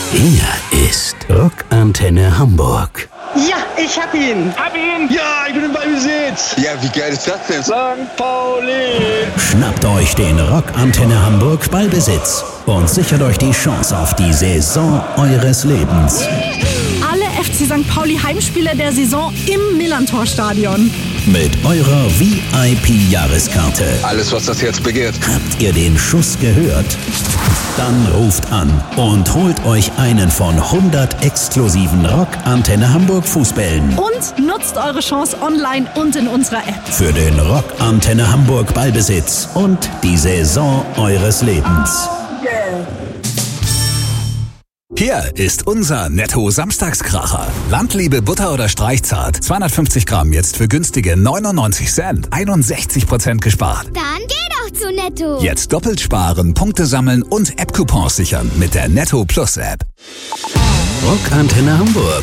Hier ist Rockantenne Hamburg. Ja, ich hab ihn. Ja, ich bin im Ballbesitz. Ja, wie geil ist das denn? St. Pauli. Schnappt euch den Rockantenne Hamburg Ballbesitz und sichert euch die Chance auf die Saison eures Lebens. Alle FC St. Pauli Heimspiele der Saison im Millantor-Stadion. Mit eurer VIP-Jahreskarte. Alles, was das Herz begehrt. Habt ihr den Schuss gehört? Dann ruft an und holt euch einen von 100 exklusiven Rockantenne Hamburg Fußbällen. Und nutzt eure Chance online und in unserer App. Für den Rockantenne Hamburg Ballbesitz und die Saison eures Lebens. Hier ist unser Netto-Samstagskracher. Landliebe Butter oder Streichzart. 250 Gramm jetzt für günstige 99 Cent. 61% gespart. Dann geh doch zu Netto. Jetzt doppelt sparen, Punkte sammeln und App-Coupons sichern mit der Netto Plus App. Rockantenne Hamburg.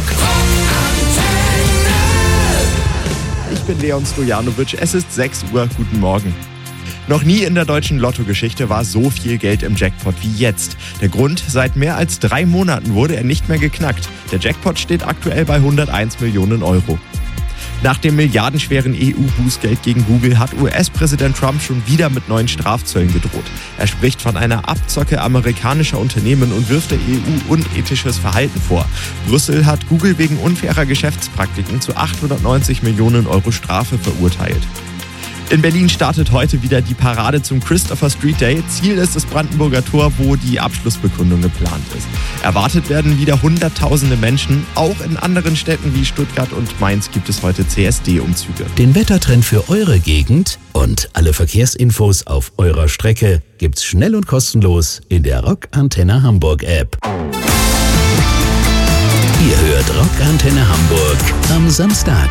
Ich bin Leon Stojanovic, es ist 6 Uhr, guten Morgen. Noch nie in der deutschen Lottogeschichte war so viel Geld im Jackpot wie jetzt. Der Grund, seit mehr als 3 Monaten wurde er nicht mehr geknackt. Der Jackpot steht aktuell bei 101 Millionen Euro. Nach dem milliardenschweren EU-Bußgeld gegen Google hat US-Präsident Trump schon wieder mit neuen Strafzöllen gedroht. Er spricht von einer Abzocke amerikanischer Unternehmen und wirft der EU unethisches Verhalten vor. Brüssel hat Google wegen unfairer Geschäftspraktiken zu 890 Millionen Euro Strafe verurteilt. In Berlin startet heute wieder die Parade zum Christopher Street Day. Ziel ist das Brandenburger Tor, wo die Abschlussbekundung geplant ist. Erwartet werden wieder Hunderttausende Menschen. Auch in anderen Städten wie Stuttgart und Mainz gibt es heute CSD-Umzüge. Den Wettertrend für eure Gegend und alle Verkehrsinfos auf eurer Strecke gibt's schnell und kostenlos in der Rockantenne Hamburg App. Ihr hört Rockantenne Hamburg am Samstag.